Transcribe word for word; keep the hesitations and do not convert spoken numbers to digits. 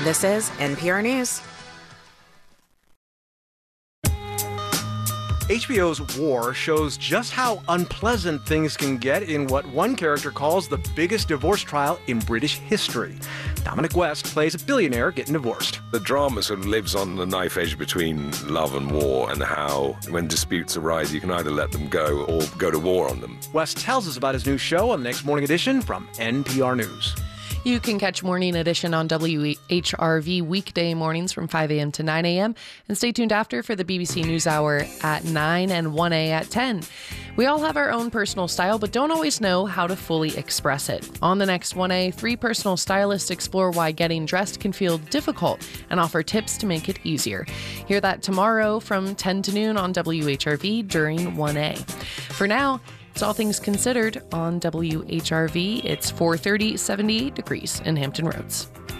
This is N P R News. H B O's War shows just how unpleasant things can get in what one character calls the biggest divorce trial in British history. Dominic West plays a billionaire getting divorced. The drama sort of lives on the knife edge between love and war, and how, when disputes arise, you can either let them go or go to war on them. West tells us about his new show on the next Morning Edition from N P R News. You can catch Morning Edition on W H R V weekday mornings from five a.m. to nine a.m. And stay tuned after for the B B C NewsHour at nine and one a at ten. We all have our own personal style, but don't always know how to fully express it. On the next one A, three personal stylists explore why getting dressed can feel difficult and offer tips to make it easier. Hear that tomorrow from ten to noon on W H R V during one A. For now, it's All Things Considered on W H R V. It's four thirty, seventy-eight degrees in Hampton Roads.